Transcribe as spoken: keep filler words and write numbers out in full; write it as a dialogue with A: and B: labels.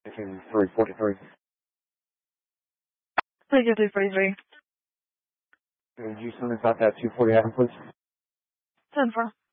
A: three forty-three.
B: Please get three forty-three.
A: Could you send us out that two forty item, please?
B: ten four.